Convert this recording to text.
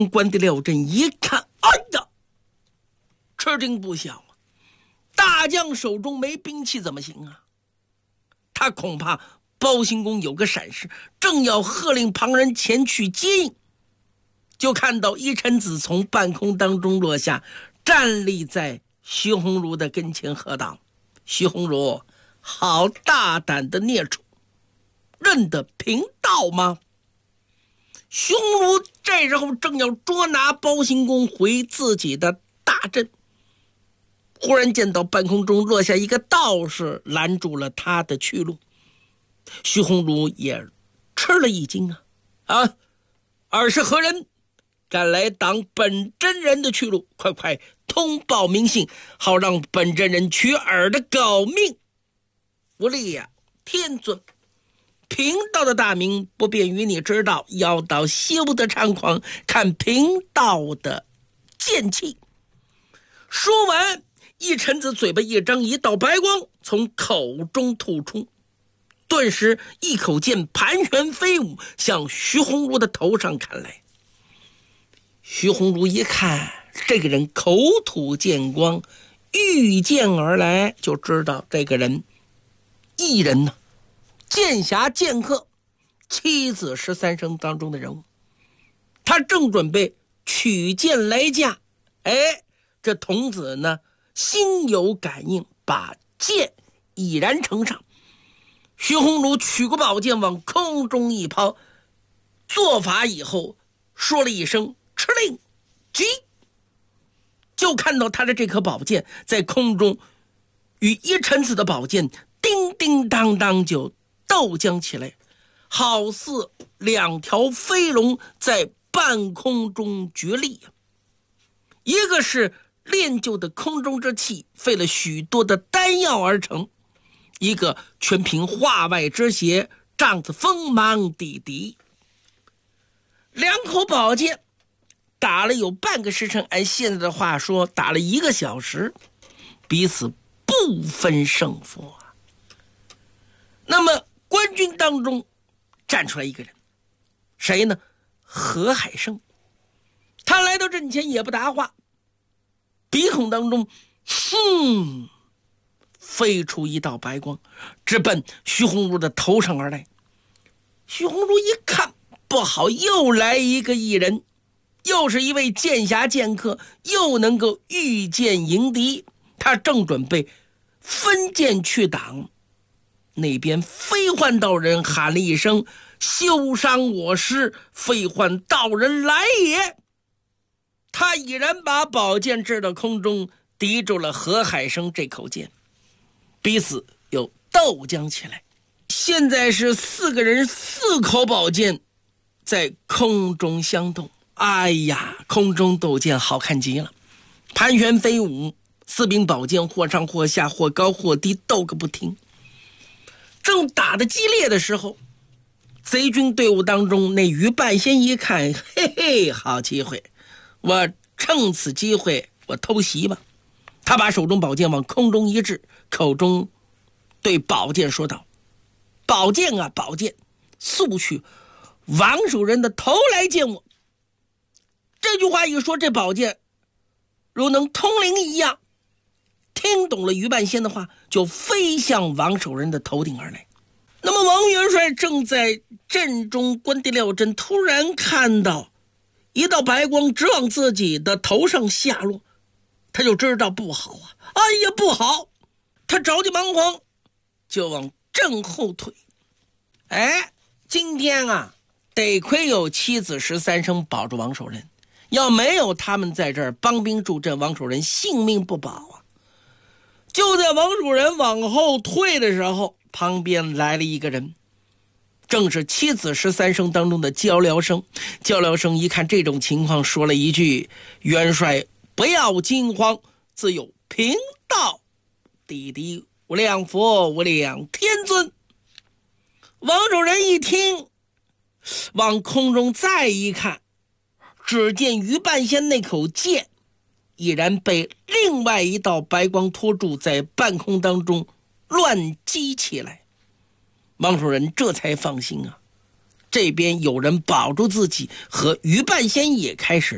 关帝廖镇一看，哎呀，吃惊不小啊！大将手中没兵器怎么行啊？他恐怕包兴公有个闪失，正要喝令旁人前去接应，就看到一臣子从半空当中落下，站立在徐鸿儒的跟前，喝道：“徐鸿儒，好大胆的孽畜，认得贫道吗？”徐鸿儒这时候正要捉拿包兴公回自己的大阵，忽然见到半空中落下一个道士，拦住了他的去路。徐鸿儒也吃了一惊啊！尔是何人？敢来挡本真人的去路？快通报名姓，好让本真人取尔的狗命！无力呀，天尊，贫道的大名不便与你知道，要到休得猖狂，看贫道的剑气。说完，一臣子嘴巴一张，一道白光从口中吐出，顿时一口剑盘旋飞舞，向徐鸿儒的头上砍来。徐鸿儒一看这个人口吐剑光，御剑而来，就知道这个人一人呢，剑侠剑客，七子13生当中的人物。他正准备取剑来架，这童子呢心有感应，把剑已然呈上。徐鸿儒取过宝剑往空中一抛，做法以后说了一声敕令，击，就看到他的这颗宝剑在空中与一臣子的宝剑叮叮当当就斗将起来，好似两条飞龙在半空中角力。一个是炼就的空中之气，费了许多的丹药而成，一个全凭化外之邪，仗着锋芒抵敌。两口宝剑打了有半个时辰，按现在的话说打了1个小时，彼此不分胜负啊。那么官军当中站出来一个人，谁呢？何海生。他来到阵前也不答话，鼻孔当中飞出一道白光，直奔徐鸿儒的头上而来。徐鸿儒一看不好，又来一个异人，又是一位剑侠剑客，又能够御剑迎敌。他正准备分剑去挡，那边飞幻道人喊了一声：“休伤我师，飞幻道人来也！”他已然把宝剑掷到空中，抵住了何海生这口剑，彼此又斗将起来。现在是4个人4口宝剑在空中相斗，哎呀，空中斗剑好看极了，盘旋飞舞，4柄宝剑或上或下，或高或低，斗个不停。正打得激烈的时候，贼军队伍当中那于半仙一看，嘿嘿，好机会，我趁此机会我偷袭吧。他把手中宝剑往空中一掷，口中对宝剑说道：“宝剑啊宝剑，速去王守仁的头来见我。”这句话一说，这宝剑如能通灵一样，听懂了于半仙的话，就飞向王守仁的头顶而来。那么王元帅正在阵中，关帝廖镇突然看到一道白光直往自己的头上下落，他就知道不好啊！哎呀，不好！他着急忙慌，就往阵后退。今天啊，得亏有7子13生保住王守仁，要没有他们在这儿帮兵助阵，王守仁性命不保啊！就在王守仁往后退的时候，旁边来了一个人，正是7子13生当中的焦辽生。焦辽生一看这种情况，说了一句：“元帅不要惊慌，自有贫道弟弟无量佛无量天尊。”王守仁一听，往空中再一看，只见于半仙那口剑已然被另外一道白光拖住，在半空当中乱击起来。王守仁这才放心啊，这边有人保住自己，和于半仙也开始